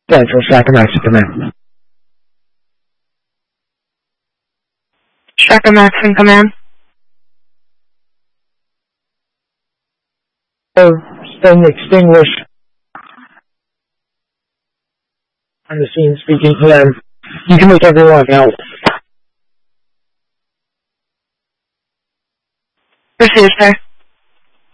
Central Sacramento, command. Tracker Max in command. Staying extinguished. On the scene speaking to them. You can make everyone out. Received, sir.